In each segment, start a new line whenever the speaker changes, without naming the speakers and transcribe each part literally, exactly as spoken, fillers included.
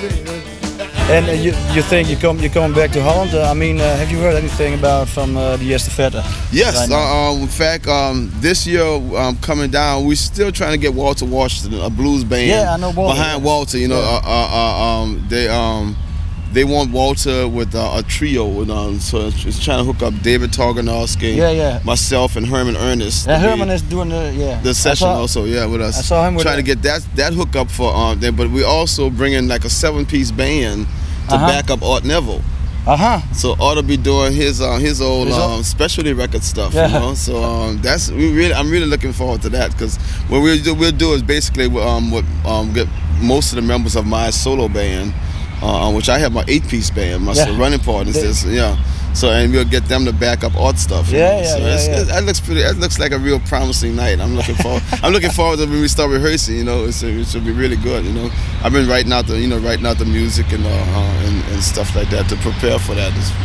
And uh, you you think you come you coming back to Holland? Uh, I mean, uh, have you heard anything about from uh, the Estafette?
Yes.
Right
Uh, um, in fact, um, this year um, coming down, we're still trying to get Walter Washington, a blues band.
Yeah, I know Walter.
Behind
yeah.
Walter, you know,
Yeah.
uh, uh, uh, um, they um, they want Walter with uh, a trio, with, um, so it's, it's trying to hook up David Torganowski,
Yeah, yeah.
myself, and Herman Ernest.
Yeah,
to be
Herman is doing the yeah.
the
I
session
saw-
also, yeah, with us.
I saw him with
trying
the-
to get that that hook up for um, them, but we also bringing like a seven-piece band to
Uh-huh.
back up Art Neville.
Uh huh.
So Art will be doing his uh, his old
His old-
um, specialty record stuff,
Yeah.
you know. So um, that's we really I'm really looking forward to that, because what we'll do we'll do is basically um, what um, get most of the members of my solo band, uh, which I have my eight-piece band, my
Yeah.
running partners,
They-
is, yeah. So and we'll get them to back up Art stuff. you
Yeah,
know.
yeah,
so
yeah,
it's,
yeah.
It, that looks pretty. That looks like a real promising night. I'm looking forward. I'm looking forward to when we start rehearsing. You know, it's, it should be really good. You know, I've been writing out the you know writing out the music and uh, uh, and, and stuff like that to prepare for that. It's,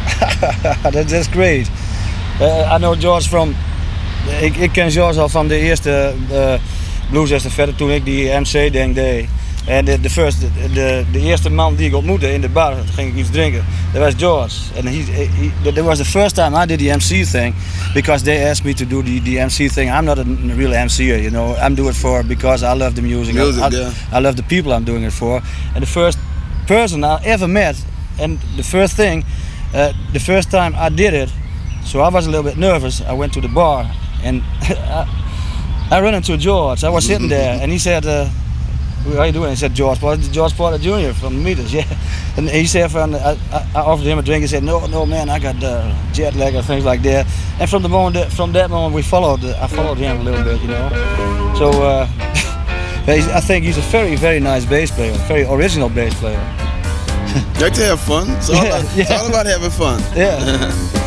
that, that's great. Uh, I know George from. Ik, ik ken George al van de eerste uh, Blues Estafette toen ik die M C-ding deed. En de, de, first, de, de, de eerste man die ik ontmoette in de bar, toen ging ik iets drinken, dat was George. And he, he, that was the first time I did the M C thing, because they asked me to do the, the M C thing. I'm not a real M C'er, you know. I'm doing it for because I love the music.
Music,
I, I,
yeah.
I love the people I'm doing it for. And the first person I ever met, and the first thing, uh, the first time I did it, so I was a little bit nervous. I went to the bar and I, I ran into George. I was sitting there and he said, uh, how you doing? He said, George Porter, George Porter Junior from Meters, yeah. And he said, from, I, I offered him a drink. He said, no, no, man, I got uh, jet lag and things like that. And from the moment, that, from that moment, we followed. I followed him a little bit, you know. So uh, I think he's a very, very nice bass player, very original bass player.
like to have fun. It's all,
Yeah,
about,
yeah.
it's all about having fun.
Yeah.